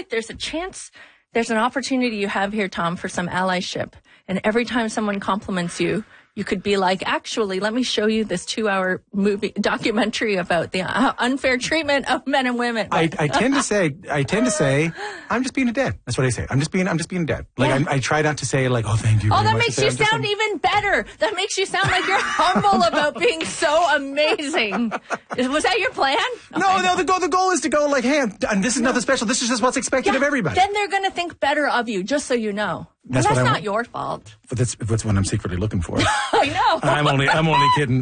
like there's a chance, there's an opportunity you have here, Tom, for some allyship. And every time someone compliments you, you could be like, actually, let me show you this 2-hour documentary about the unfair treatment of men and women. I tend to say, I'm just being a dad. That's what I say. I'm just being a dad. Like, I try not to say like, oh, thank you. Oh, that makes you sound even better. That makes you sound like you're humble about being so amazing. Was that your plan? No, the goal is to go like, hey, this is nothing special. This is just what's expected of everybody. Then they're going to think better of you, just so you know. That's not your fault. But that's what I'm secretly looking for. I know. I'm only kidding.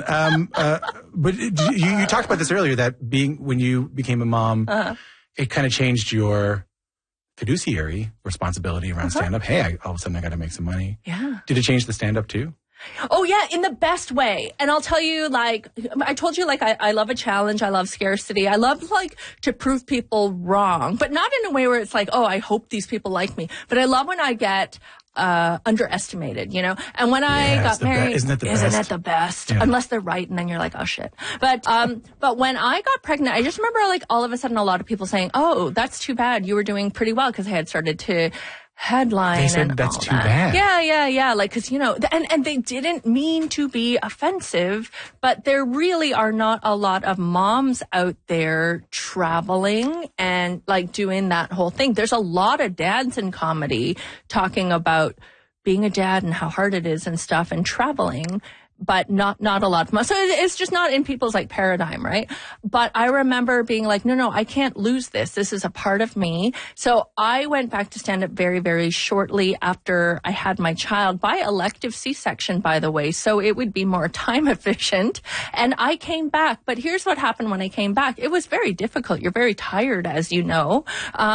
But you talked about this earlier, that when you became a mom, it kind of changed your fiduciary responsibility around stand-up. Hey, all of a sudden I got to make some money. Yeah. Did it change the stand-up too? Oh, yeah, in the best way. And I'll tell you, like, I told you, like, I love a challenge. I love scarcity. I love, like, to prove people wrong, but not in a way where it's like, oh, I hope these people like me. But I love when I get underestimated, you know? And when I got married, isn't it the best? Yeah. Unless they're right, and then you're like, oh, shit. But when I got pregnant, I just remember, like, all of a sudden a lot of people saying, oh, that's too bad. You were doing pretty well, because I had started to headline. They said that's too bad. Yeah. Like, cause, you know, and they didn't mean to be offensive, but there really are not a lot of moms out there traveling and like doing that whole thing. There's a lot of dads in comedy talking about being a dad and how hard it is and stuff, and traveling, but not a lot of moms. So it's just not in people's like paradigm, right? But I remember being like, no, I can't lose this. This is a part of me. So I went back to stand up very, very shortly after I had my child, by elective C-section, by the way. So it would be more time efficient. And I came back. But here's what happened when I came back. It was very difficult. You're very tired, as you know.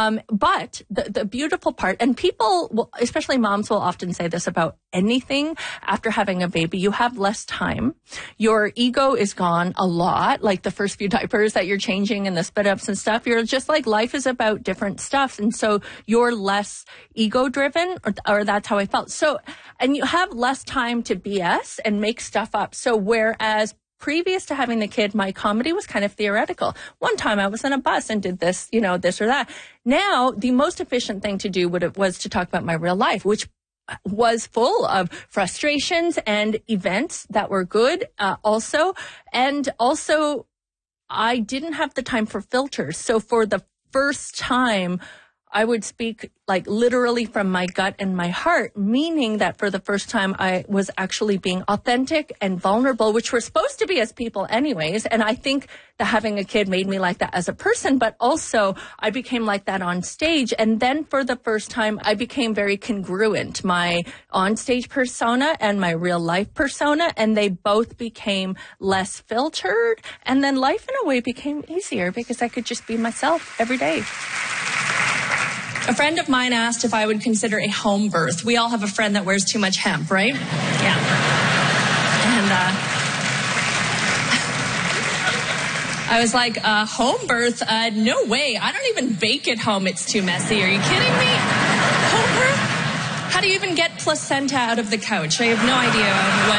But the beautiful part, and people, especially moms, will often say this about anything after having a baby, you have less time. Your ego is gone a lot, like the first few diapers that you're changing and the spit ups and stuff. You're just like, life is about different stuff. And so you're less ego driven, or that's how I felt. So, and you have less time to BS and make stuff up. So whereas previous to having the kid, my comedy was kind of theoretical. One time I was on a bus and did this, you know, this or that. Now, the most efficient thing to do was to talk about my real life, which was full of frustrations and events that were good also. And also, I didn't have the time for filters. So for the first time, I would speak like literally from my gut and my heart, meaning that for the first time I was actually being authentic and vulnerable, which we're supposed to be as people anyways. And I think that having a kid made me like that as a person, but also I became like that on stage. And then for the first time, I became very congruent, my on-stage persona and my real life persona, and they both became less filtered. And then life in a way became easier because I could just be myself every day. A friend of mine asked if I would consider a home birth. We all have a friend that wears too much hemp, right? Yeah. And I was like, home birth? No way. I don't even bake at home. It's too messy. Are you kidding me? Home birth? How do you even get placenta out of the couch? I have no idea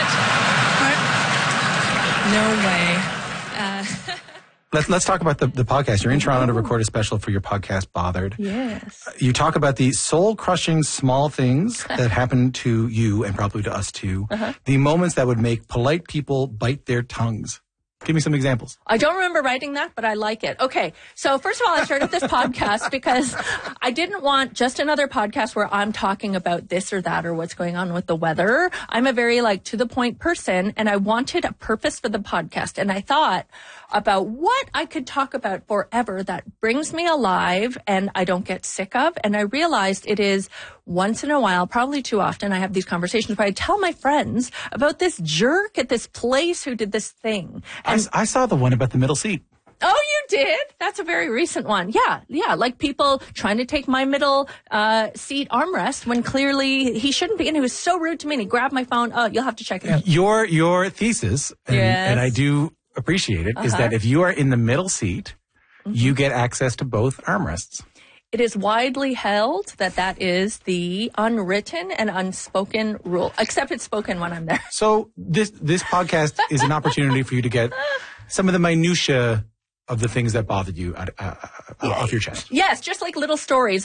what. No way. Let's talk about the podcast. You're in Toronto to record a special for your podcast, Bothered. Yes. You talk about the soul-crushing small things that happen to you and probably to us too. The moments that would make polite people bite their tongues. Give me some examples. I don't remember writing that, but I like it. Okay. So first of all, I started this podcast because I didn't want just another podcast where I'm talking about this or that or what's going on with the weather. I'm a very like to the point person, and I wanted a purpose for the podcast. And I thought about what I could talk about forever that brings me alive and I don't get sick of. And I realized it is once in a while, probably too often, I have these conversations where I tell my friends about this jerk at this place who did this thing. And I saw the one about the middle seat. Oh, you did? That's a very recent one. Yeah. Like people trying to take my middle seat armrest when clearly he shouldn't be. And he was so rude to me. And he grabbed my phone. Oh, you'll have to check it out. Your thesis, and I do appreciate it, is that if you are in the middle seat, you get access to both armrests. It is widely held that is the unwritten and unspoken rule, except it's spoken when I'm there. So this podcast is an opportunity for you to get some of the minutia of the things that bothered you off your chest. Yes, just like little stories.